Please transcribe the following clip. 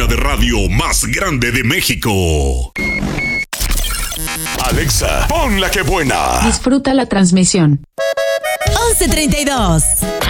de radio más grande de México. Alexa, pon la que buena. Disfruta la transmisión. 11:32.